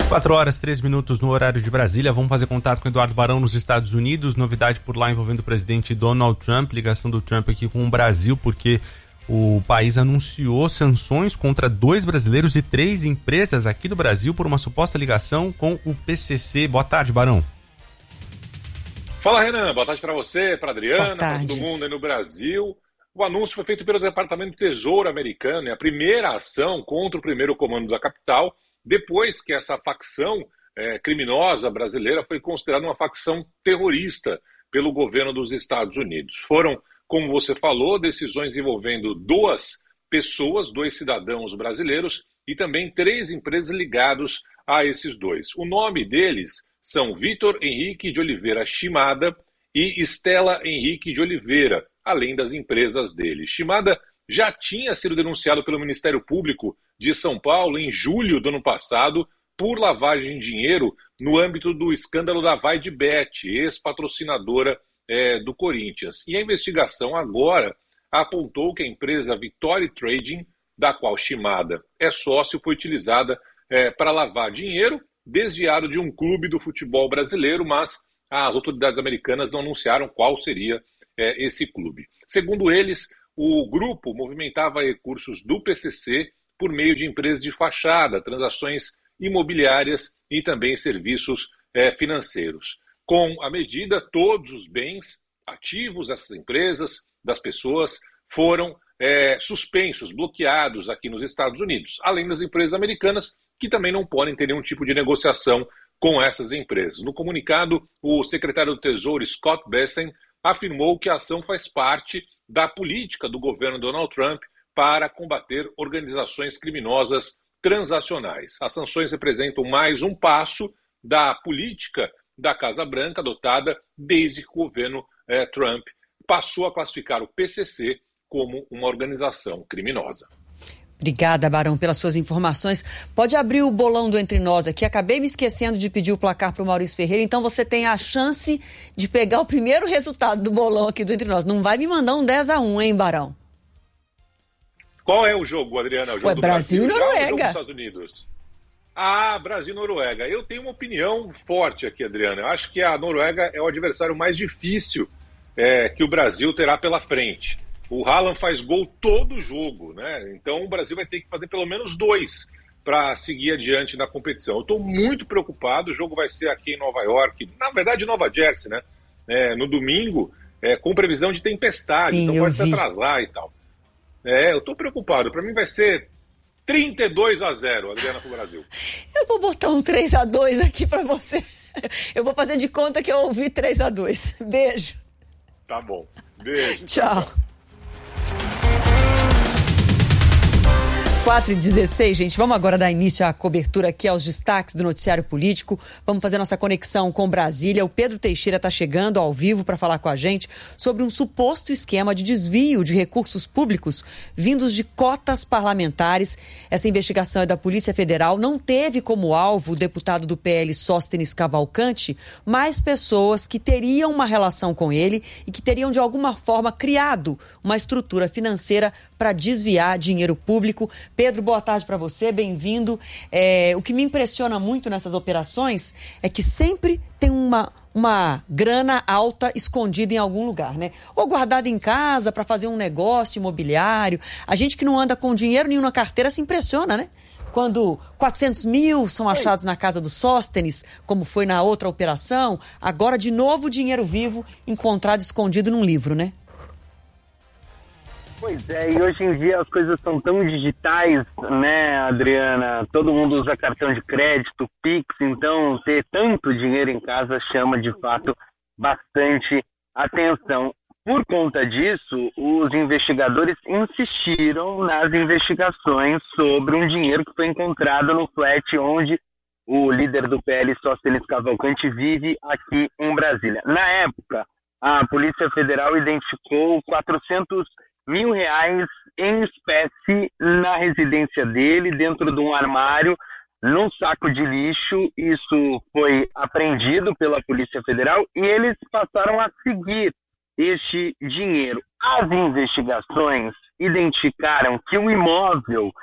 4h03 no horário de Brasília. Vamos fazer contato com Eduardo Barão nos Estados Unidos. Novidade por lá envolvendo o presidente Donald Trump, ligação do Trump aqui com o Brasil, porque o país anunciou sanções contra 2 brasileiros e 3 empresas aqui do Brasil por uma suposta ligação com o PCC. Boa tarde, Barão. Fala, Renan. Boa tarde para você, para Adriana, para todo mundo aí no Brasil. O anúncio foi feito pelo Departamento do Tesouro americano, é a primeira ação contra o primeiro comando da capital, depois que essa facção criminosa brasileira foi considerada uma facção terrorista pelo governo dos Estados Unidos. Foram, como você falou, decisões envolvendo 2 pessoas, 2 cidadãos brasileiros e também 3 empresas ligadas a esses 2. O nome deles são Vitor Henrique de Oliveira Shimada e Estela Henrique de Oliveira, além das empresas dele. Shimada já tinha sido denunciado pelo Ministério Público de São Paulo em julho do ano passado por lavagem de dinheiro no âmbito do escândalo da Vaidbet, ex-patrocinadora do Corinthians. E a investigação agora apontou que a empresa Victory Trading, da qual Shimada é sócio, foi utilizada para lavar dinheiro desviado de um clube do futebol brasileiro, mas as autoridades americanas não anunciaram qual seria esse clube. Segundo eles, o grupo movimentava recursos do PCC por meio de empresas de fachada, transações imobiliárias e também serviços financeiros. Com a medida, todos os bens ativos dessas empresas, das pessoas, foram suspensos, bloqueados aqui nos Estados Unidos, além das empresas americanas, que também não podem ter nenhum tipo de negociação com essas empresas. No comunicado, o secretário do Tesouro, Scott Bessent, afirmou que a ação faz parte da política do governo Donald Trump para combater organizações criminosas transacionais. As sanções representam mais um passo da política da Casa Branca adotada desde que o governo Trump passou a classificar o PCC como uma organização criminosa. Obrigada, Barão, pelas suas informações. Pode abrir o bolão do Entre Nós aqui. Acabei me esquecendo de pedir o placar para o Maurício Ferreira, então você tem a chance de pegar o primeiro resultado do bolão aqui do Entre Nós. Não vai me mandar um 10-1, hein, Barão? Qual é o jogo, Adriana? O jogo do Brasil e Noruega. O jogo dos Estados Unidos. Ah, Brasil e Noruega. Eu tenho uma opinião forte aqui, Adriana. Eu acho que a Noruega é o adversário mais difícil que o Brasil terá pela frente. O Haaland faz gol todo jogo, né? Então o Brasil vai ter que fazer pelo menos 2 para seguir adiante na competição. Eu estou muito preocupado, o jogo vai ser aqui em Nova York, na verdade Nova Jersey, né? No domingo, com previsão de tempestade, então pode se atrasar e tal. Eu estou preocupado, para mim vai ser 32-0, Adriana, pro Brasil. Eu vou botar um 3-2 aqui para você. Eu vou fazer de conta que eu ouvi 3-2. Beijo. Tá bom, beijo. Tchau. 4h16, gente, vamos agora dar início à cobertura aqui aos destaques do noticiário político. Vamos fazer nossa conexão com Brasília. O Pedro Teixeira está chegando ao vivo para falar com a gente sobre um suposto esquema de desvio de recursos públicos vindos de cotas parlamentares. Essa investigação é da Polícia Federal. Não teve como alvo o deputado do PL Sóstenes Cavalcante, mas pessoas que teriam uma relação com ele e que teriam de alguma forma criado uma estrutura financeira para desviar dinheiro público. Pedro, boa tarde para você, bem-vindo. O que me impressiona muito nessas operações é que sempre tem uma grana alta escondida em algum lugar, né? Ou guardada em casa para fazer um negócio imobiliário. A gente que não anda com dinheiro nenhum na carteira se impressiona, né? Quando 400 mil são achados na casa do Sóstenes, como foi na outra operação, agora de novo dinheiro vivo encontrado escondido num livro, né? Pois é, e hoje em dia as coisas são tão digitais, né, Adriana? Todo mundo usa cartão de crédito, Pix, então ter tanto dinheiro em casa chama de fato bastante atenção. Por conta disso, os investigadores insistiram nas investigações sobre um dinheiro que foi encontrado no flat onde o líder do PL, Sóstenes Cavalcante, vive aqui em Brasília. Na época, a Polícia Federal identificou 400 mil reais em espécie na residência dele, dentro de um armário, num saco de lixo. Isso foi apreendido pela Polícia Federal e eles passaram a seguir este dinheiro. As investigações identificaram que o imóvel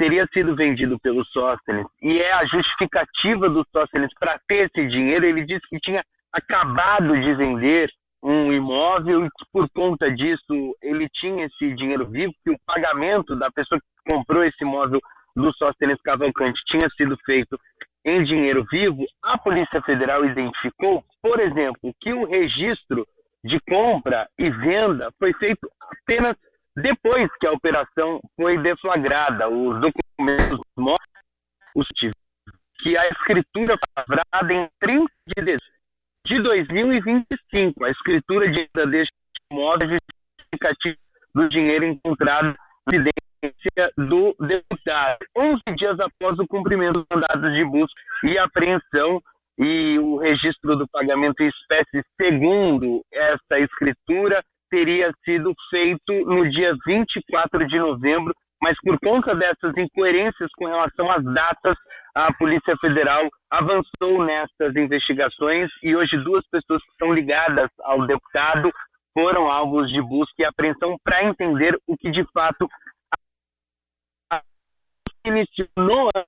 teria sido vendido pelo Sóstenes, e é a justificativa do Sóstenes para ter esse dinheiro. Ele disse que tinha acabado de vender um imóvel e que, por conta disso, ele tinha esse dinheiro vivo, que o pagamento da pessoa que comprou esse imóvel do Sóstenes Cavalcante tinha sido feito em dinheiro vivo. A Polícia Federal identificou, por exemplo, que o registro de compra e venda foi feito apenas depois que a operação foi deflagrada. Os documentos mostram que a escritura foi lavrada em 30 de dezembro de 2025. A escritura de venda deste imóvel é justificativa do dinheiro encontrado na residência do deputado, 11 dias após o cumprimento dos mandados de busca e apreensão. E o registro do pagamento em espécie, segundo essa escritura, teria sido feito no dia 24 de novembro, mas por conta dessas incoerências com relação às datas, a Polícia Federal avançou nessas investigações e hoje 2 pessoas que estão ligadas ao deputado foram alvos de busca e apreensão para entender o que de fato iniciou no ano.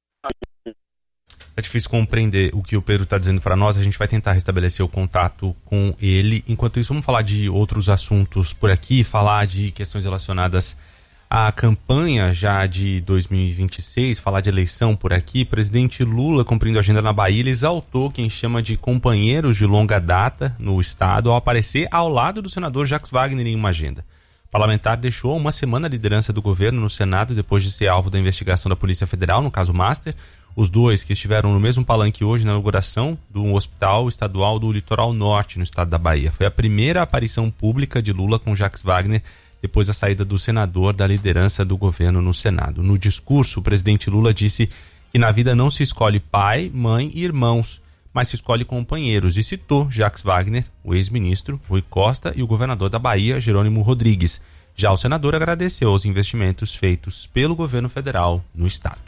É difícil compreender o que o Pedro está dizendo para nós. A gente vai tentar restabelecer o contato com ele. Enquanto isso, vamos falar de outros assuntos por aqui, falar de questões relacionadas à campanha já de 2026, falar de eleição por aqui. Presidente Lula, cumprindo a agenda na Bahia, ele exaltou quem chama de companheiros de longa data no estado ao aparecer ao lado do senador Jacques Wagner em uma agenda. O parlamentar deixou uma semana a liderança do governo no Senado depois de ser alvo da investigação da Polícia Federal, no caso Master. Os 2 que estiveram no mesmo palanque hoje na inauguração do Hospital Estadual do Litoral Norte, no estado da Bahia. Foi a primeira aparição pública de Lula com Jacques Wagner depois da saída do senador da liderança do governo no Senado. No discurso, o presidente Lula disse que na vida não se escolhe pai, mãe e irmãos, mas se escolhe companheiros, e citou Jacques Wagner, o ex-ministro Rui Costa e o governador da Bahia, Jerônimo Rodrigues. Já o senador agradeceu os investimentos feitos pelo governo federal no estado.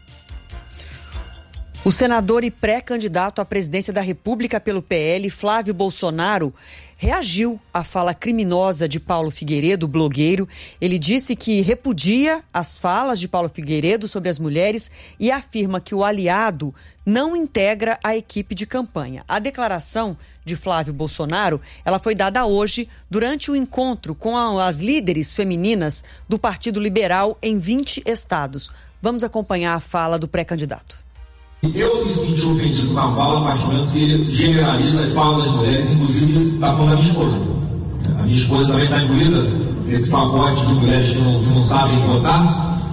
O senador e pré-candidato à presidência da República pelo PL, Flávio Bolsonaro, reagiu à fala criminosa de Paulo Figueiredo, blogueiro. Ele disse que repudia as falas de Paulo Figueiredo sobre as mulheres e afirma que o aliado não integra a equipe de campanha. A declaração de Flávio Bolsonaro, ela foi dada hoje durante o encontro com as líderes femininas do Partido Liberal em 20 estados. Vamos acompanhar a fala do pré-candidato. Eu me sinto ofendido com a fala, a partir do momento que ele generaliza e fala das mulheres, inclusive está falando da minha esposa. A minha esposa também está incluída nesse pacote de mulheres que não sabem votar.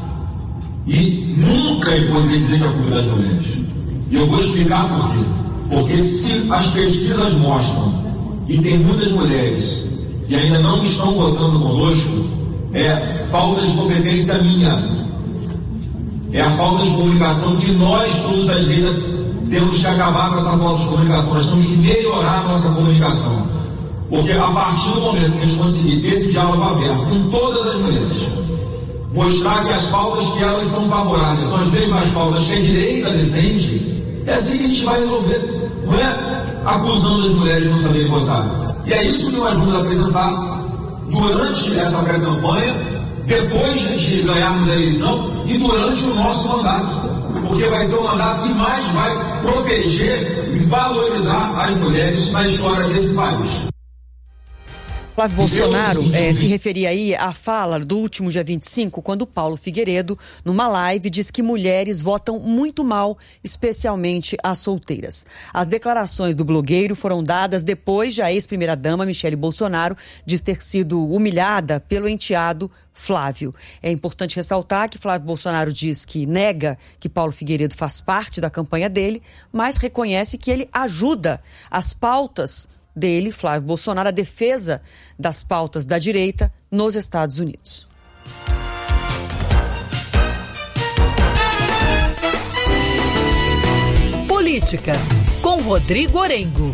E nunca eu poderia dizer que é a culpa das mulheres. E eu vou explicar por quê. Porque se as pesquisas mostram que tem muitas mulheres que ainda não estão votando conosco, é falta de competência minha. É a falta de comunicação que nós, todos à direita, temos que acabar com essa falta de comunicação. Nós temos que melhorar a nossa comunicação. Porque a partir do momento que a gente conseguir ter esse diálogo aberto com todas as mulheres, mostrar que as pautas que elas são favoráveis são as mesmas pautas que a direita defende, é assim que a gente vai resolver. Não é acusando as mulheres de não saberem votar. E é isso que nós vamos apresentar durante essa pré-campanha, depois de ganharmos a eleição e durante o nosso mandato, porque vai ser o mandato que mais vai proteger e valorizar as mulheres na história desse país. Flávio Bolsonaro se referia aí à fala do último dia 25, quando Paulo Figueiredo, numa live, disse que mulheres votam muito mal, especialmente as solteiras. As declarações do blogueiro foram dadas depois de a ex-primeira-dama, Michele Bolsonaro, diz ter sido humilhada pelo enteado Flávio. É importante ressaltar que Flávio Bolsonaro diz que nega que Paulo Figueiredo faz parte da campanha dele, mas reconhece que ele ajuda as pautas dele, Flávio Bolsonaro, a defesa das pautas da direita nos Estados Unidos. Política, com Rodrigo Orengo.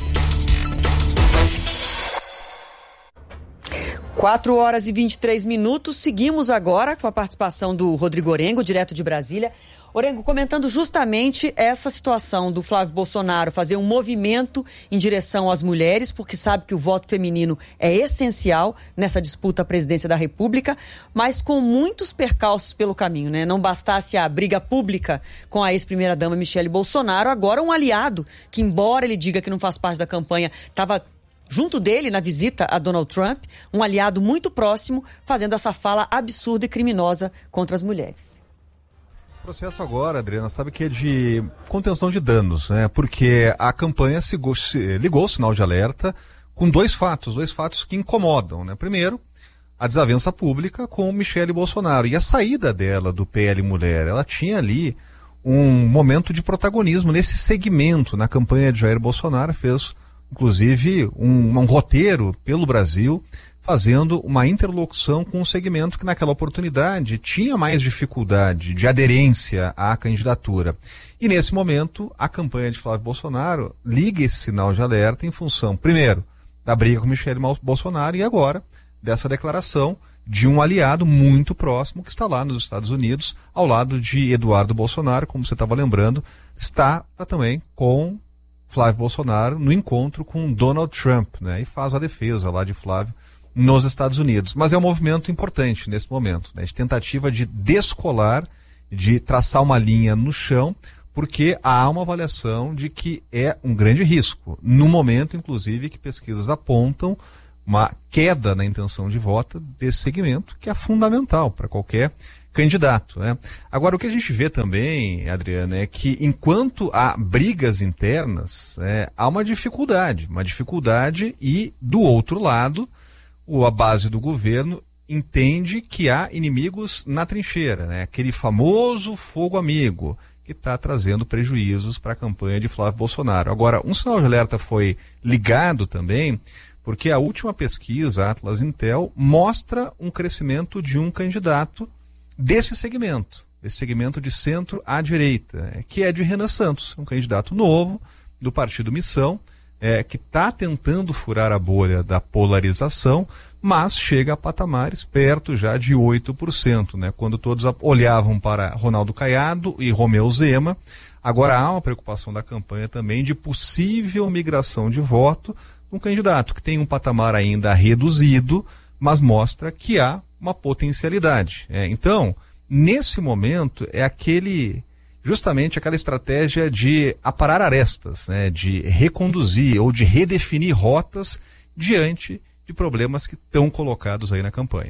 4h23. Seguimos agora com a participação do Rodrigo Orengo, direto de Brasília. Orengo, comentando justamente essa situação do Flávio Bolsonaro fazer um movimento em direção às mulheres, porque sabe que o voto feminino é essencial nessa disputa à presidência da República, mas com muitos percalços pelo caminho, né? Não bastasse a briga pública com a ex-primeira-dama Michele Bolsonaro, agora um aliado que, embora ele diga que não faz parte da campanha, estava junto dele na visita a Donald Trump, um aliado muito próximo, fazendo essa fala absurda e criminosa contra as mulheres. O processo agora, Adriana, sabe que é de contenção de danos, né? Porque a campanha ligou o sinal de alerta com dois fatos que incomodam, né? Primeiro, a desavença pública com Michele Bolsonaro e a saída dela do PL Mulher. Ela tinha ali um momento de protagonismo nesse segmento na campanha de Jair Bolsonaro, fez inclusive um roteiro pelo Brasil, fazendo uma interlocução com um segmento que naquela oportunidade tinha mais dificuldade de aderência à candidatura. E nesse momento, a campanha de Flávio Bolsonaro liga esse sinal de alerta em função, primeiro, da briga com Michele Bolsonaro e agora dessa declaração de um aliado muito próximo que está lá nos Estados Unidos, ao lado de Eduardo Bolsonaro, como você estava lembrando, está também com Flávio Bolsonaro no encontro com Donald Trump, né? E faz a defesa lá de Flávio nos Estados Unidos. Mas é um movimento importante nesse momento, né? De tentativa de descolar, de traçar uma linha no chão, porque há uma avaliação de que é um grande risco, no momento, inclusive, que pesquisas apontam uma queda na intenção de voto desse segmento, que é fundamental para qualquer candidato, né? Agora, o que a gente vê também, Adriana, é que enquanto há brigas internas, há uma dificuldade e, do outro lado, a base do governo entende que há inimigos na trincheira, né? Aquele famoso fogo amigo que está trazendo prejuízos para a campanha de Flávio Bolsonaro. Agora, um sinal de alerta foi ligado também, porque a última pesquisa, Atlas Intel, mostra um crescimento de um candidato desse segmento de centro à direita, que é de Renan Santos, um candidato novo do Partido Missão, que está tentando furar a bolha da polarização, mas chega a patamares perto já de 8%, né? Quando todos olhavam para Ronaldo Caiado e Romeu Zema, agora há uma preocupação da campanha também de possível migração de voto, um candidato que tem um patamar ainda reduzido, mas mostra que há uma potencialidade. Então, nesse momento, justamente aquela estratégia de aparar arestas, né, de reconduzir ou de redefinir rotas diante de problemas que estão colocados aí na campanha.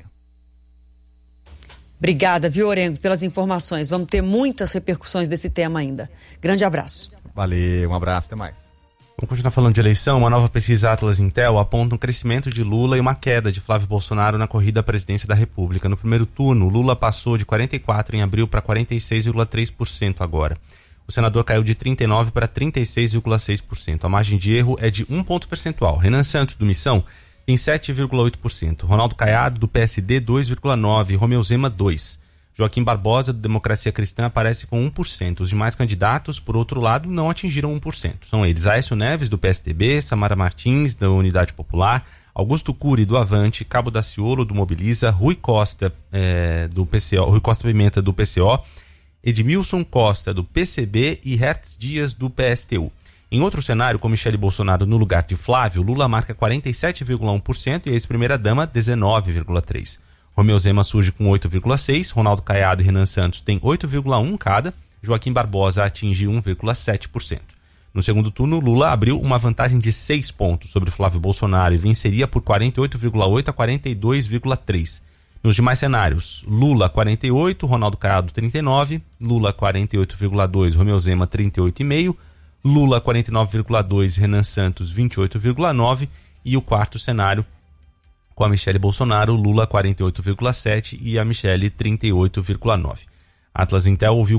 Obrigada, viu, Orengo, pelas informações. Vamos ter muitas repercussões desse tema ainda. Grande abraço. Valeu, um abraço, até mais. Vamos continuar falando de eleição. Uma nova pesquisa Atlas Intel aponta um crescimento de Lula e uma queda de Flávio Bolsonaro na corrida à presidência da República. No primeiro turno, Lula passou de 44% em abril para 46,3% agora. O senador caiu de 39% para 36,6%. A margem de erro é de 1 ponto percentual. Renan Santos, do Missão, tem 7,8%. Ronaldo Caiado, do PSD, 2,9%. Romeu Zema, 2%. Joaquim Barbosa, do Democracia Cristã, aparece com 1%. Os demais candidatos, por outro lado, não atingiram 1%. São eles: Aécio Neves, do PSDB, Samara Martins, da Unidade Popular, Augusto Cury, do Avante, Cabo Daciolo, do Mobiliza, Rui Costa, do PCO, Rui Costa Pimenta, do PCO, Edmilson Costa, do PCB e Hertz Dias, do PSTU. Em outro cenário, com Michele Bolsonaro no lugar de Flávio, Lula marca 47,1% e a ex-primeira-dama 19,3%. Romeu Zema surge com 8,6%, Ronaldo Caiado e Renan Santos têm 8,1% cada, Joaquim Barbosa atinge 1,7%. No segundo turno, Lula abriu uma vantagem de 6 pontos sobre Flávio Bolsonaro e venceria por 48,8% a 42,3%. Nos demais cenários, Lula 48%, Ronaldo Caiado 39%, Lula 48,2%, Romeu Zema 38,5%, Lula 49,2%, Renan Santos 28,9% e o quarto cenário, com a Michele Bolsonaro, Lula 48,7% e a Michele 38,9%. A Atlas Intel ouviu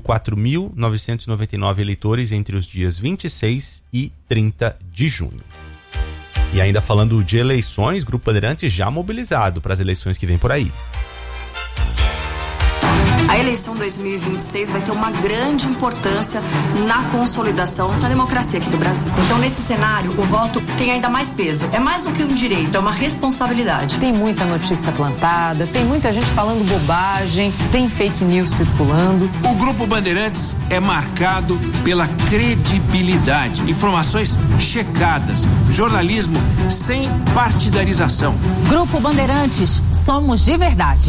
4.999 eleitores entre os dias 26 e 30 de junho. E ainda falando de eleições, Grupo Bandeirantes já mobilizado para as eleições que vem por aí. A A eleição 2026 vai ter uma grande importância na consolidação da democracia aqui do Brasil. Então, nesse cenário, o voto tem ainda mais peso. É mais do que um direito, é uma responsabilidade. Tem muita notícia plantada, tem muita gente falando bobagem, tem fake news circulando. O Grupo Bandeirantes é marcado pela credibilidade, informações checadas, jornalismo sem partidarização. Grupo Bandeirantes, somos de verdade.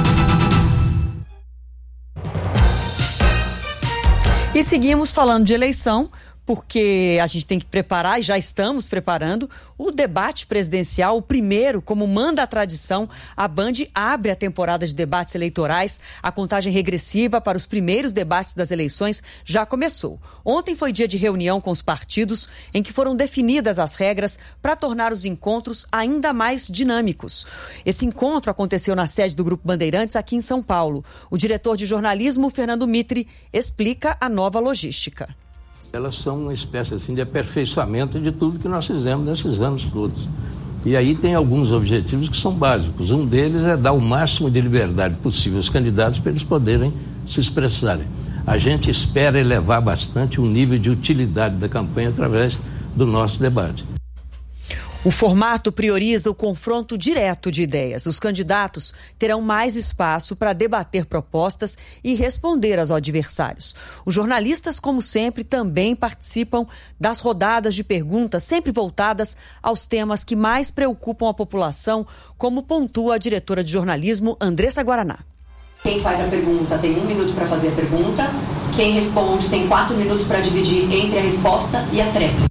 E seguimos falando de eleição, porque a gente tem que preparar, e já estamos preparando, o debate presidencial, o primeiro, como manda a tradição. A Band abre a temporada de debates eleitorais. A contagem regressiva para os primeiros debates das eleições já começou. Ontem foi dia de reunião com os partidos, em que foram definidas as regras para tornar os encontros ainda mais dinâmicos. Esse encontro aconteceu na sede do Grupo Bandeirantes, aqui em São Paulo. O diretor de jornalismo, Fernando Mitre, explica a nova logística. Elas são uma espécie assim de aperfeiçoamento de tudo que nós fizemos nesses anos todos. E aí tem alguns objetivos que são básicos. Um deles é dar o máximo de liberdade possível aos candidatos para eles poderem se expressarem. A gente espera elevar bastante o nível de utilidade da campanha através do nosso debate. O formato prioriza o confronto direto de ideias. Os candidatos terão mais espaço para debater propostas e responder aos adversários. Os jornalistas, como sempre, também participam das rodadas de perguntas, sempre voltadas aos temas que mais preocupam a população, como pontua a diretora de jornalismo, Andressa Guaraná. Quem faz a pergunta tem 1 minuto para fazer a pergunta. Quem responde tem 4 minutos para dividir entre a resposta e a tréplica.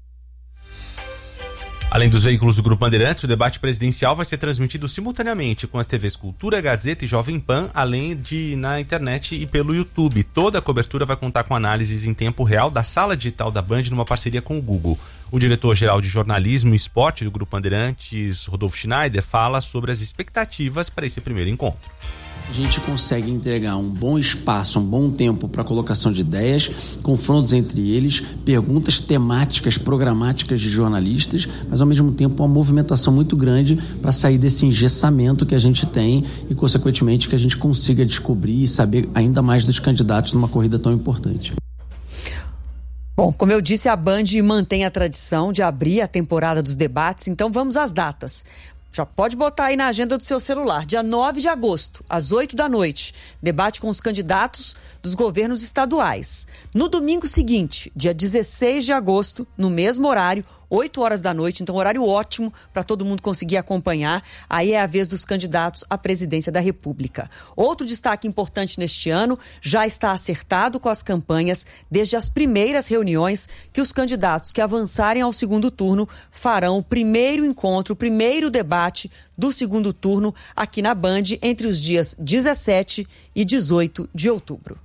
Além dos veículos do Grupo Bandeirantes, o debate presidencial vai ser transmitido simultaneamente com as TVs Cultura, Gazeta e Jovem Pan, além de na internet e pelo YouTube. Toda a cobertura vai contar com análises em tempo real da sala digital da Band numa parceria com o Google. O diretor-geral de jornalismo e esporte do Grupo Bandeirantes, Rodolfo Schneider, fala sobre as expectativas para esse primeiro encontro. A gente consegue entregar um bom espaço, um bom tempo para a colocação de ideias, confrontos entre eles, perguntas temáticas, programáticas de jornalistas, mas ao mesmo tempo uma movimentação muito grande para sair desse engessamento que a gente tem e, consequentemente, que a gente consiga descobrir e saber ainda mais dos candidatos numa corrida tão importante. Bom, como eu disse, a Band mantém a tradição de abrir a temporada dos debates, então vamos às datas. Já pode botar aí na agenda do seu celular. Dia 9 de agosto, às 8 da noite. Debate com os candidatos dos governos estaduais. No domingo seguinte, dia 16 de agosto, no mesmo horário, 8 horas da noite. Então, horário ótimo para todo mundo conseguir acompanhar. Aí é a vez dos candidatos à presidência da República. Outro destaque importante neste ano, já está acertado com as campanhas desde as primeiras reuniões que os candidatos que avançarem ao segundo turno farão o primeiro encontro, o primeiro debate do segundo turno aqui na Band entre os dias 17 e 18 de outubro.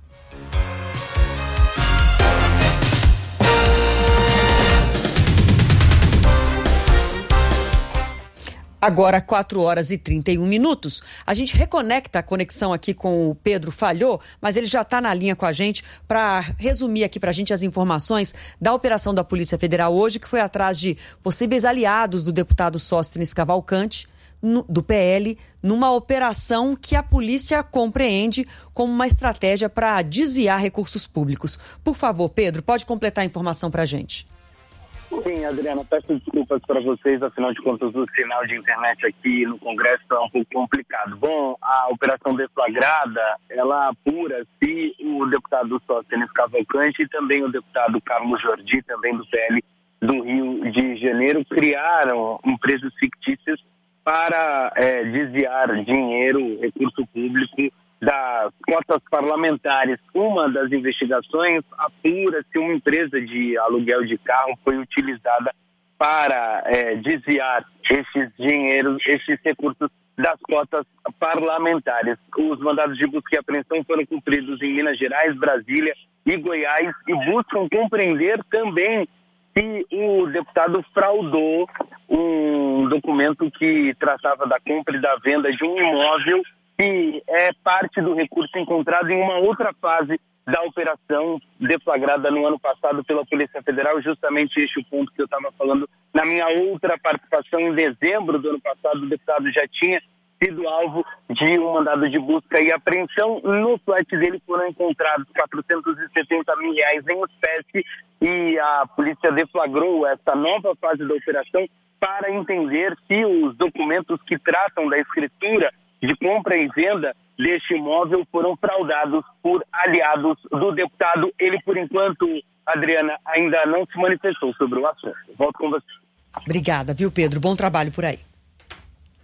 Agora, 4 horas e 31 minutos. A gente reconecta a conexão aqui com o Pedro Falhou, mas ele já está na linha com a gente para resumir aqui para a gente as informações da operação da Polícia Federal hoje, que foi atrás de possíveis aliados do deputado Sóstenes Cavalcante, do PL, numa operação que a polícia compreende como uma estratégia para desviar recursos públicos. Por favor, Pedro, pode completar a informação para a gente. Sim, Adriana, peço desculpas para vocês, afinal de contas o sinal de internet aqui no Congresso é um pouco complicado. Bom, a operação deflagrada, ela apura se o deputado Sóstenes Cavalcante e também o deputado Carlos Jordi, também do PL do Rio de Janeiro, criaram empresas fictícias para desviar dinheiro, recurso público, das cotas parlamentares. Uma das investigações apura se uma empresa de aluguel de carro foi utilizada para desviar esses dinheiros, esses recursos das cotas parlamentares. Os mandados de busca e apreensão foram cumpridos em Minas Gerais, Brasília e Goiás e buscam compreender também se o deputado fraudou um documento que tratava da compra e da venda de um imóvel que é parte do recurso encontrado em uma outra fase da operação deflagrada no ano passado pela Polícia Federal, justamente este ponto que eu estava falando na minha outra participação em dezembro do ano passado. O deputado já tinha sido alvo de um mandado de busca e apreensão. No flat dele foram encontrados R$470 mil em espécie e a polícia deflagrou essa nova fase da operação para entender se os documentos que tratam da escritura de compra e venda deste imóvel foram fraudados por aliados do deputado. Ele, por enquanto, Adriana, ainda não se manifestou sobre o assunto. Volto com você. Obrigada, viu, Pedro? Bom trabalho por aí.